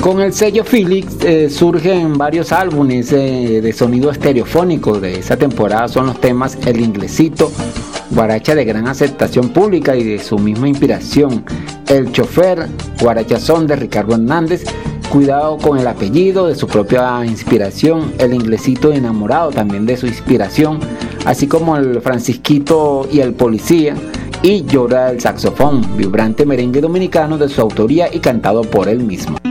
Con el sello Philips surgen varios álbumes de sonido estereofónico. De esa temporada son los temas El Inglesito, guaracha de gran aceptación pública y de su misma inspiración, El Chofer, guarachazón de Ricardo Hernández, Cuidado con el apellido, de su propia inspiración, El Inglesito enamorado, también de su inspiración, así como El Francisquito y el Policía, y Llora el saxofón, vibrante merengue dominicano de su autoría y cantado por él mismo.